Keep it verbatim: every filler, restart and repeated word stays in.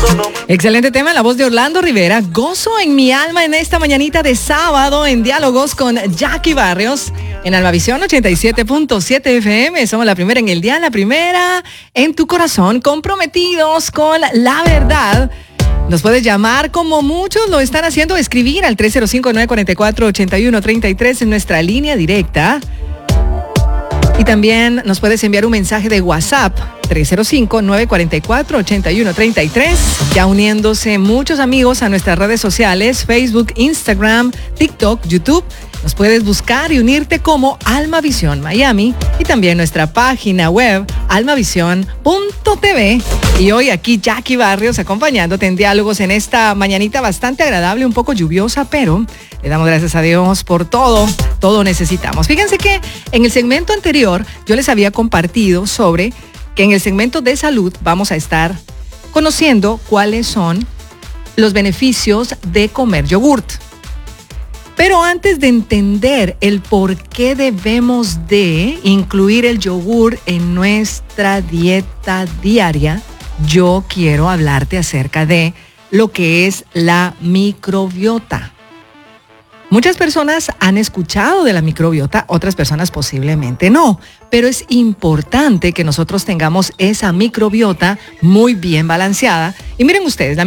Excelente tema, la voz de Orlando Rivera. Gozo en mi alma en esta mañanita de sábado en diálogos con Jackie Barrios en Almavisión ochenta y siete punto siete F M. Somos la primera en el día, la primera en tu corazón, comprometidos con la verdad. Nos puedes llamar como muchos lo están haciendo, escribir al tres cero cinco, nueve cuatro cuatro, ocho uno tres tres en nuestra línea directa. Y también nos puedes enviar un mensaje de WhatsApp, tres cero cinco, nueve cuatro cuatro, ocho uno tres tres. Ya uniéndose muchos amigos a nuestras redes sociales, Facebook, Instagram, TikTok, YouTube. Nos puedes buscar y unirte como Almavisión Miami y también nuestra página web almavisión punto t v. Y hoy aquí Jackie Barrios acompañándote en diálogos en esta mañanita bastante agradable, un poco lluviosa, pero le damos gracias a Dios por todo, todo necesitamos. Fíjense que en el segmento anterior yo les había compartido sobre que en el segmento de salud vamos a estar conociendo cuáles son los beneficios de comer yogurt. Pero antes de entender el por qué debemos de incluir el yogur en nuestra dieta diaria, yo quiero hablarte acerca de lo que es la microbiota. Muchas personas han escuchado de la microbiota, otras personas posiblemente no, pero es importante que nosotros tengamos esa microbiota muy bien balanceada. Y miren ustedes, la